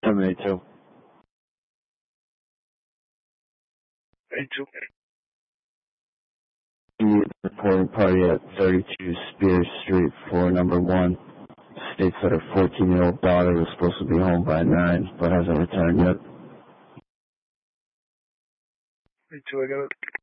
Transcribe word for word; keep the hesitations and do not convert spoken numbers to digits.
seven eight two. eight two. The reporting party at thirty-two Spears Street, floor number one, states that her fourteen-year-old daughter was supposed to be home by nine, but hasn't returned yet. eight two, I got it.